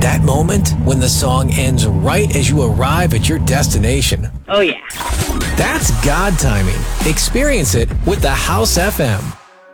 That moment when the song ends right as you arrive at your destination. Oh, yeah. That's God timing. Experience it with the House FM.